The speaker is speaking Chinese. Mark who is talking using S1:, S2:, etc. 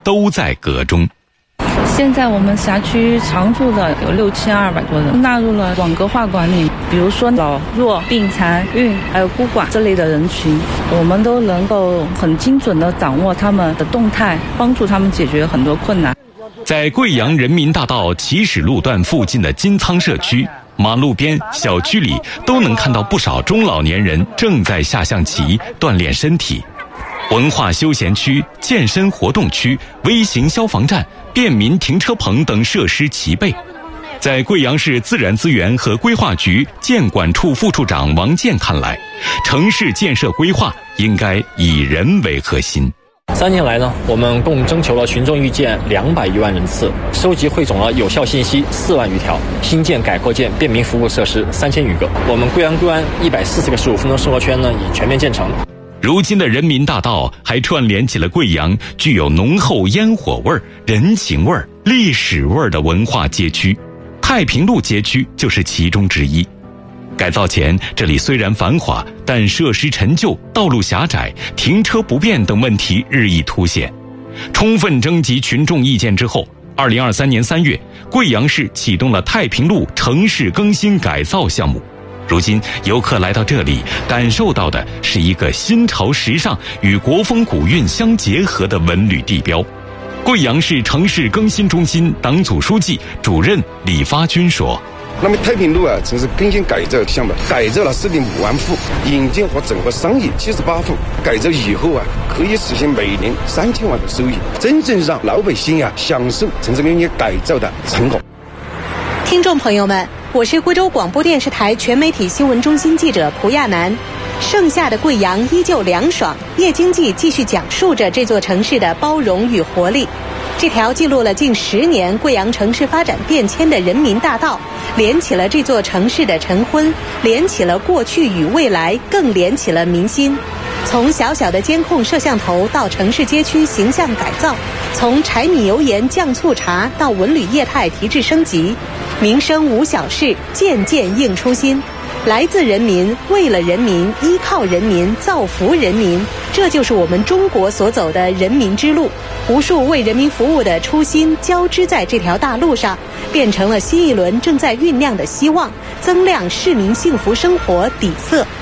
S1: 都在阁中。
S2: 现在我们辖区常住的有6200多人，纳入了网格化管理，比如说老弱病残孕还有孤寡这类的人群，我们都能够很精准地掌握他们的动态，帮助他们解决很多困难。
S1: 在贵阳人民大道起始路段附近的金仓社区，马路边、小区里都能看到不少中老年人正在下象棋锻炼身体。文化休闲区、健身活动区、微型消防站、便民停车棚等设施齐备。在贵阳市自然资源和规划局建管处副处长王健看来，城市建设规划应该以人为核心。
S3: 3年来呢，我们共征求了群众意见200余万人次，收集汇总了有效信息4万余条，新建改扩建便民服务设施3000余个。我们贵阳贵安140个15分钟生活圈呢已全面建成。
S1: 如今的人民大道还串联起了贵阳具有浓厚烟火味、人情味、历史味的文化街区，太平路街区就是其中之一。改造前，这里虽然繁华，但设施陈旧、道路狭窄、停车不便等问题日益凸显。充分征集群众意见之后，2023年3月，贵阳市启动了太平路城市更新改造项目。如今游客来到这里，感受到的是一个新潮时尚与国风古韵相结合的文旅地标。贵阳市城市更新中心党组书记、主任李发军说，
S4: 那么太平路城市更新改造项目改造了4.5万户，引进和整合商业78户，改造以后可以实现每年3000万的收益，真正让老百姓享受城市更新改造的成果。
S5: 听众朋友们，我是贵州广播电视台全媒体新闻中心记者蒲亚楠。盛夏的贵阳依旧凉爽，夜经济继续讲述着这座城市的包容与活力。这条记录了近10年贵阳城市发展变迁的人民大道，连起了这座城市的晨昏，连起了过去与未来，更连起了民心。从小小的监控摄像头到城市街区形象改造，从柴米油盐酱醋茶到文旅业态提质升级，民生无小事，件件应初心。来自人民，为了人民，依靠人民，造福人民，这就是我们中国所走的人民之路。无数为人民服务的初心交织在这条大路上，变成了新一轮正在酝酿的希望，增亮市民幸福生活底色。